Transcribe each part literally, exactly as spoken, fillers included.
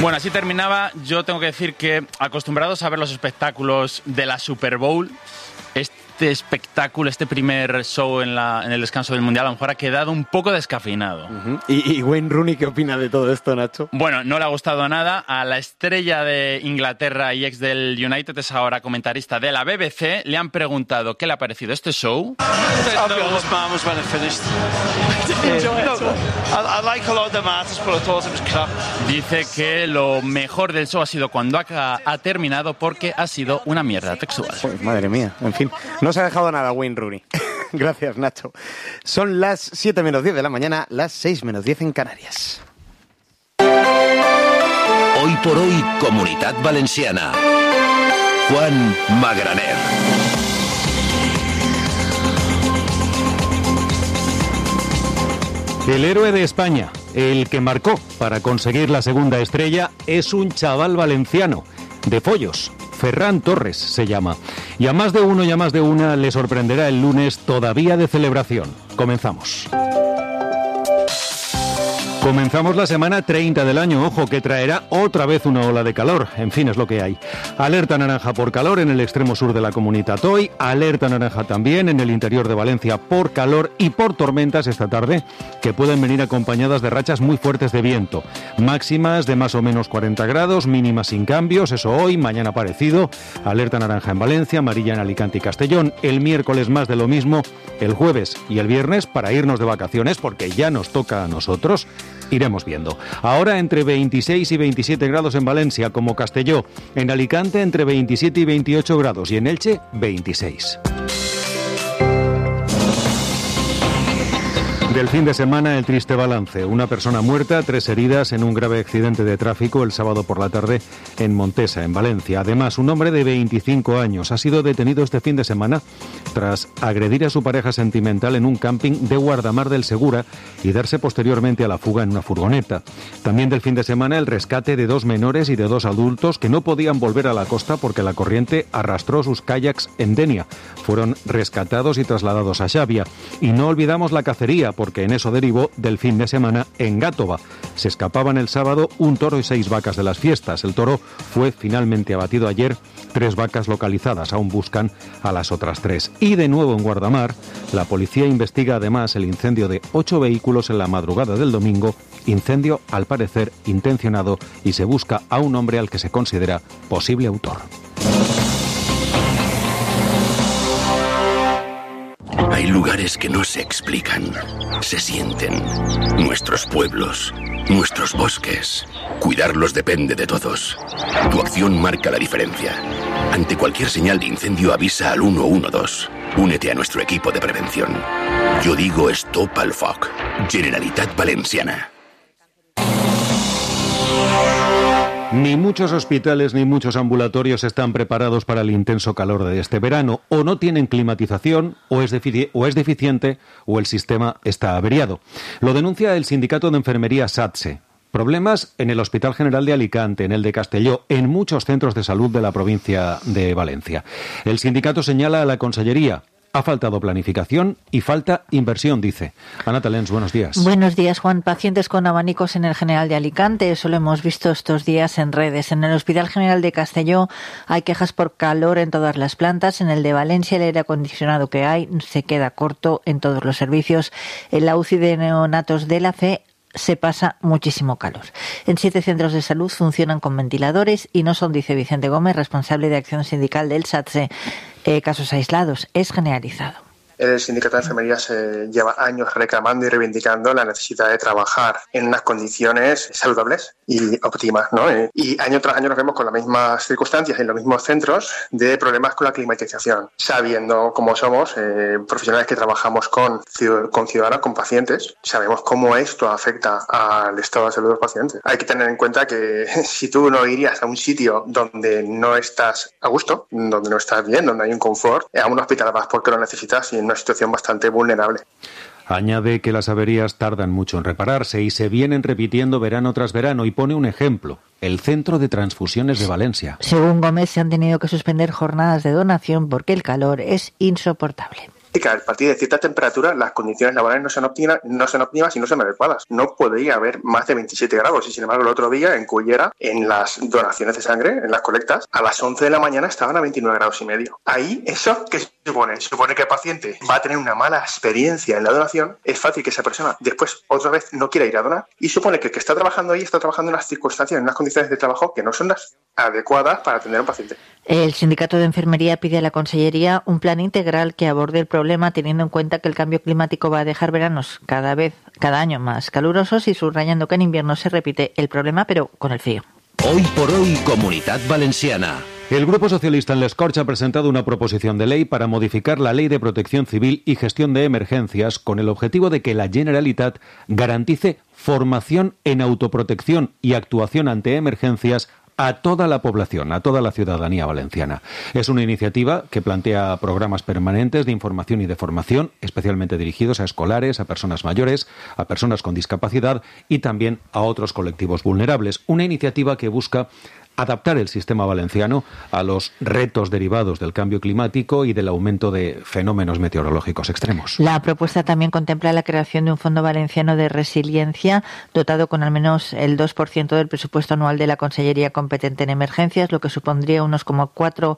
Bueno, así terminaba. Yo tengo que decir que, acostumbrados a ver los espectáculos de la Super Bowl, este espectáculo, este primer show en, la, en el descanso del Mundial, a lo mejor ha quedado un poco descafeinado. Uh-huh. ¿Y, ¿Y Wayne Rooney qué opina de todo esto, Nacho? Bueno, no le ha gustado nada. A la estrella de Inglaterra y ex del United, es ahora comentarista de la B B C, le han preguntado qué le ha parecido este show. Dice que lo mejor del show ha sido cuando ha, ha terminado porque ha sido una mierda textual. Pues, madre mía, en fin. No se ha dejado nada Wayne Rooney. Gracias, Nacho. Son las siete menos diez de la mañana, las seis menos diez en Canarias. Hoy por hoy, Comunitat Valenciana. Juan Magraner. El héroe de España, el que marcó para conseguir la segunda estrella, es un chaval valenciano de Follos. Ferran Torres se llama. Y a más de uno y a más de una le sorprenderá el lunes todavía de celebración. Comenzamos. Comenzamos la semana treinta del año, ojo, que traerá otra vez una ola de calor. En fin, es lo que hay. Alerta naranja por calor en el extremo sur de la Comunitat hoy, alerta naranja también en el interior de Valencia por calor y por tormentas esta tarde, que pueden venir acompañadas de rachas muy fuertes de viento. Máximas de más o menos cuarenta grados, mínimas sin cambios, eso hoy, mañana parecido. Alerta naranja en Valencia, amarilla en Alicante y Castellón. El miércoles más de lo mismo, el jueves y el viernes para irnos de vacaciones, porque ya nos toca a nosotros. Iremos viendo. Ahora entre veintiséis y veintisiete grados en Valencia, como Castelló. En Alicante entre veintisiete y veintiocho grados y en Elche veintiséis. Del fin de semana, el triste balance. Una persona muerta, tres heridas en un grave accidente de tráfico el sábado por la tarde en Montesa, en Valencia. Además, un hombre de veinticinco años ha sido detenido este fin de semana tras agredir a su pareja sentimental en un camping de Guardamar del Segura y darse posteriormente a la fuga en una furgoneta. También del fin de semana, el rescate de dos menores y de dos adultos que no podían volver a la costa porque la corriente arrastró sus kayaks en Denia. Fueron rescatados y trasladados a Xàbia. Y no olvidamos la cacería, porque en eso derivó del fin de semana en Gàtova. Se escapaban el sábado un toro y seis vacas de las fiestas. El toro fue finalmente abatido ayer. Tres vacas localizadas aún buscan a las otras tres. Y de nuevo en Guardamar, la policía investiga además el incendio de ocho vehículos en la madrugada del domingo. Incendio, al parecer, intencionado, y se busca a un hombre al que se considera posible autor. Hay lugares que no se explican, se sienten. Nuestros pueblos, nuestros bosques. Cuidarlos depende de todos. Tu acción marca la diferencia. Ante cualquier señal de incendio avisa al uno uno dos. Únete a nuestro equipo de prevención. Yo digo Stop al Foc. Generalitat Valenciana. Ni muchos hospitales ni muchos ambulatorios están preparados para el intenso calor de este verano. O no tienen climatización, o es, defici- o es deficiente, o el sistema está averiado. Lo denuncia el sindicato de enfermería SATSE. Problemas en el Hospital General de Alicante, en el de Castelló, en muchos centros de salud de la provincia de Valencia. El sindicato señala a la Consellería: ha faltado planificación y falta inversión, dice. Ana Talens, buenos días. Buenos días, Juan. Pacientes con abanicos en el General de Alicante, eso lo hemos visto estos días en redes. En el Hospital General de Castelló hay quejas por calor en todas las plantas. En el de Valencia el aire acondicionado que hay se queda corto en todos los servicios. En la U C I de neonatos de la Fe se pasa muchísimo calor. En siete centros de salud funcionan con ventiladores y no son, dice Vicente Gómez, responsable de acción sindical del SATSE, eh, casos aislados, es generalizado. El sindicato de enfermería se lleva años reclamando y reivindicando la necesidad de trabajar en unas condiciones saludables y óptimas, ¿no? Y año tras año nos vemos con las mismas circunstancias en los mismos centros de problemas con la climatización, sabiendo cómo somos eh, profesionales que trabajamos con, con ciudadanos, con pacientes, sabemos cómo esto afecta al estado de salud de los pacientes. Hay que tener en cuenta que si tú no irías a un sitio donde no estás a gusto, donde no estás bien, donde hay un confort, a un hospital vas porque lo necesitas y en una situación bastante vulnerable. Añade que las averías tardan mucho en repararse y se vienen repitiendo verano tras verano, y pone un ejemplo: el Centro de Transfusiones de Valencia. Según Gómez, se han tenido que suspender jornadas de donación porque el calor es insoportable. que a partir de cierta temperatura las condiciones laborales no son óptimas, no son óptimas y no son adecuadas. No podría haber más de veintisiete grados y sin embargo el otro día en Cullera, en las donaciones de sangre, en las colectas, a las once de la mañana estaban a veintinueve grados y medio. Ahí, ¿eso qué supone? Supone que el paciente va a tener una mala experiencia en la donación, es fácil que esa persona después otra vez no quiera ir a donar y supone que el que está trabajando ahí está trabajando en unas circunstancias, en unas condiciones de trabajo que no son las adecuadas para atender a un paciente. El Sindicato de Enfermería pide a la Consellería un plan integral que aborde el problema teniendo en cuenta que el cambio climático va a dejar veranos cada vez, cada año más calurosos y subrayando que en invierno se repite el problema pero con el frío. Hoy por hoy, Comunitat Valenciana. El Grupo Socialista en Les Corts ha presentado una proposición de ley para modificar la Ley de Protección Civil y Gestión de Emergencias con el objetivo de que la Generalitat garantice formación en autoprotección y actuación ante emergencias a toda la población, a toda la ciudadanía valenciana. Es una iniciativa que plantea programas permanentes de información y de formación, especialmente dirigidos a escolares, a personas mayores, a personas con discapacidad y también a otros colectivos vulnerables. Una iniciativa que busca adaptar el sistema valenciano a los retos derivados del cambio climático y del aumento de fenómenos meteorológicos extremos. La propuesta también contempla la creación de un Fondo Valenciano de Resiliencia dotado con al menos el dos por ciento del presupuesto anual de la Consellería competente en emergencias, lo que supondría unos como cuatro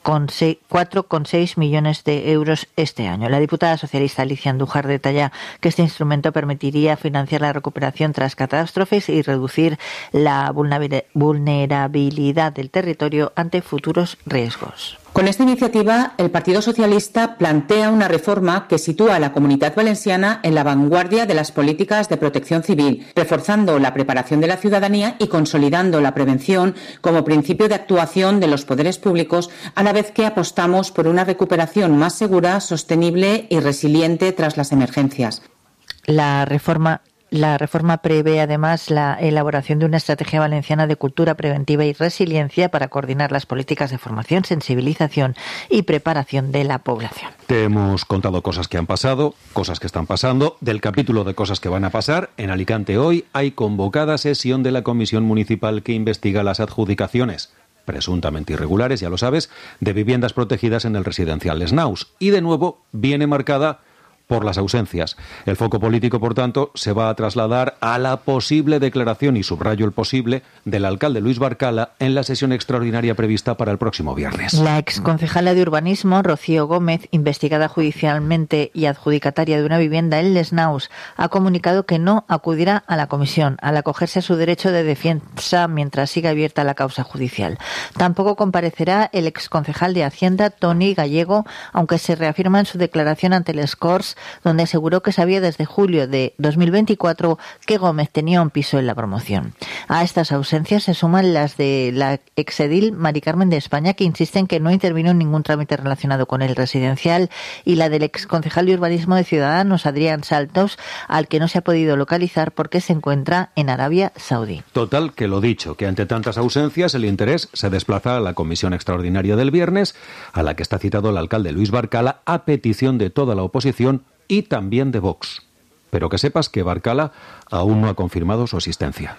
coma seis millones de euros este año. La diputada socialista Alicia Andújar detalla que este instrumento permitiría financiar la recuperación tras catástrofes y reducir la vulnerabilidad del territorio ante futuros riesgos. Con esta iniciativa, el Partido Socialista plantea una reforma que sitúa a la Comunitat Valenciana en la vanguardia de las políticas de protección civil, reforzando la preparación de la ciudadanía y consolidando la prevención como principio de actuación de los poderes públicos, a la vez que apostamos por una recuperación más segura, sostenible y resiliente tras las emergencias. La reforma La reforma prevé además la elaboración de una estrategia valenciana de cultura preventiva y resiliencia para coordinar las políticas de formación, sensibilización y preparación de la población. Te hemos contado cosas que han pasado, cosas que están pasando. Del capítulo de cosas que van a pasar, en Alicante hoy hay convocada sesión de la Comisión Municipal que investiga las adjudicaciones presuntamente irregulares, ya lo sabes, de viviendas protegidas en el residencial Les Naus. Y de nuevo viene marcada por las ausencias. El foco político, por tanto, se va a trasladar a la posible declaración, y subrayo el posible, del alcalde Luis Barcala en la sesión extraordinaria prevista para el próximo viernes. La exconcejala de Urbanismo, Rocío Gómez, investigada judicialmente y adjudicataria de una vivienda en Les Naus, ha comunicado que no acudirá a la comisión al acogerse a su derecho de defensa mientras siga abierta la causa judicial. Tampoco comparecerá el exconcejal de Hacienda, Toni Gallego, aunque se reafirma en su declaración ante Les Corts, donde aseguró que sabía desde julio de dos mil veinticuatro que Gómez tenía un piso en la promoción. A estas ausencias se suman las de la exedil Mari Carmen de España, que insiste en que no intervino en ningún trámite relacionado con el residencial, y la del exconcejal de Urbanismo de Ciudadanos, Adrián Saltos, al que no se ha podido localizar porque se encuentra en Arabia Saudí. Total, que lo dicho, que ante tantas ausencias el interés se desplaza a la comisión extraordinaria del viernes, a la que está citado el alcalde Luis Barcala a petición de toda la oposición y también de Vox. Pero que sepas que Barcala aún no ha confirmado su asistencia.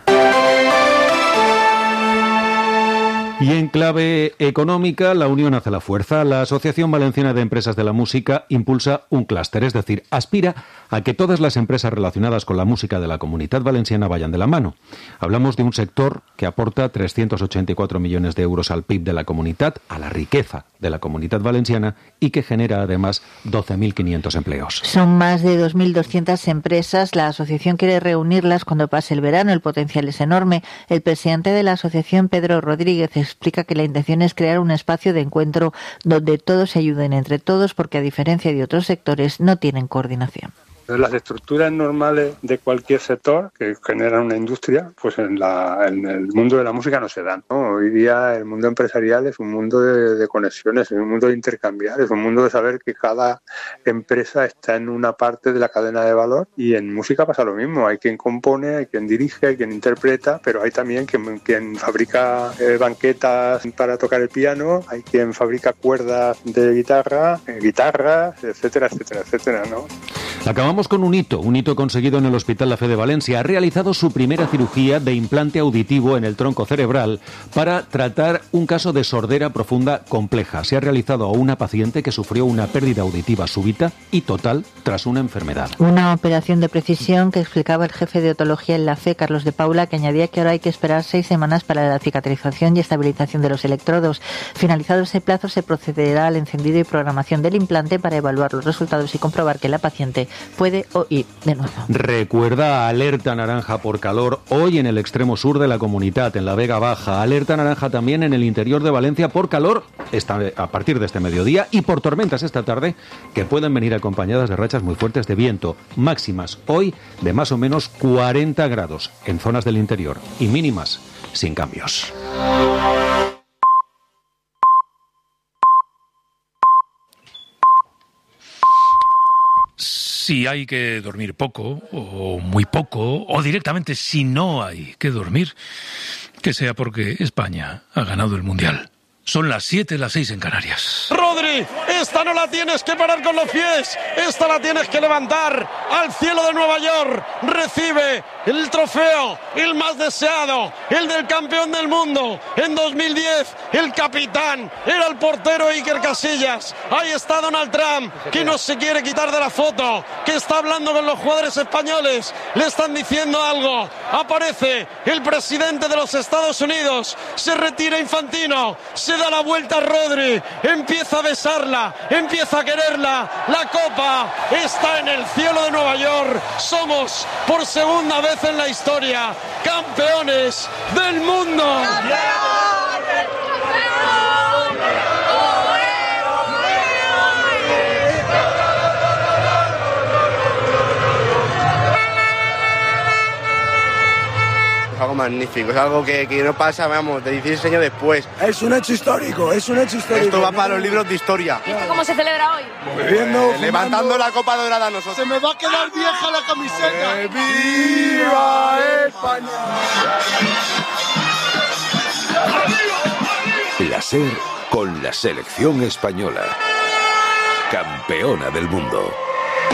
Y en clave económica, la unión hace la fuerza. La Asociación Valenciana de Empresas de la Música impulsa un clúster, es decir, aspira a que todas las empresas relacionadas con la música de la Comunitat Valenciana vayan de la mano. Hablamos de un sector que aporta trescientos ochenta y cuatro millones de euros al P I B de la Comunitat, a la riqueza de la Comunitat Valenciana, y que genera además doce mil quinientos empleos. Son más de dos mil doscientas empresas. La asociación quiere reunirlas cuando pase el verano. El potencial es enorme. El presidente de la asociación, Pedro Rodríguez, explica que la intención es crear un espacio de encuentro donde todos se ayuden entre todos, porque a diferencia de otros sectores no tienen coordinación. Las estructuras normales de cualquier sector que generan una industria, pues en, la, en el mundo de la música no se dan, ¿no? Hoy día el mundo empresarial es un mundo de, de conexiones, es un mundo de intercambiar, es un mundo de saber que cada empresa está en una parte de la cadena de valor, y en música pasa lo mismo. Hay quien compone, hay quien dirige, hay quien interpreta, pero hay también quien, quien fabrica eh, banquetas para tocar el piano, hay quien fabrica cuerdas de guitarra, eh, guitarras, etcétera, etcétera, etcétera, ¿no? Acabamos Vamos con un hito, un hito conseguido en el Hospital La Fe de Valencia. Ha realizado su primera cirugía de implante auditivo en el tronco cerebral para tratar un caso de sordera profunda compleja. Se ha realizado a una paciente que sufrió una pérdida auditiva súbita y total tras una enfermedad. Una operación de precisión que explicaba el jefe de otología en La Fe, Carlos de Paula, que añadía que ahora hay que esperar seis semanas para la cicatrización y estabilización de los electrodos. Finalizado ese plazo, se procederá al encendido y programación del implante para evaluar los resultados y comprobar que la paciente puede oír de nuevo. Recuerda alerta naranja por calor hoy en el extremo sur de la comunidad, en la Vega Baja. Alerta naranja también en el interior de Valencia por calor esta, a partir de este mediodía y por tormentas esta tarde que pueden venir acompañadas de rachas muy fuertes de viento. Máximas hoy de más o menos cuarenta grados en zonas del interior y mínimas sin cambios. Si hay que dormir poco, o muy poco, o directamente si no hay que dormir, que sea porque España ha ganado el Mundial. Son las siete, las seis en Canarias. Rodri, esta no la tienes que parar con los pies, esta la tienes que levantar al cielo de Nueva York. Recibe el trofeo, el más deseado, el del campeón del mundo. En dos mil diez, el capitán era el portero Iker Casillas. Ahí está Donald Trump, que no se quiere quitar de la foto, que está hablando con los jugadores españoles. Le están diciendo algo. Aparece el presidente de los Estados Unidos. Se retira Infantino. Se da la vuelta a Rodri. Empieza a besarla. Empieza a quererla. La copa está en el cielo de Nueva York. Somos, por segunda vez en la historia, campeones del mundo. Es algo magnífico, es algo que, que no pasa, vamos, de dieciséis años después. Es un hecho histórico, es un hecho histórico. Esto va para los libros de historia. ¿Cómo se celebra hoy? Bebiendo, eh, levantando la copa dorada a nosotros. Se me va a quedar vieja la camiseta. Eh, ¡Viva España! La SER con la selección española. Campeona del mundo.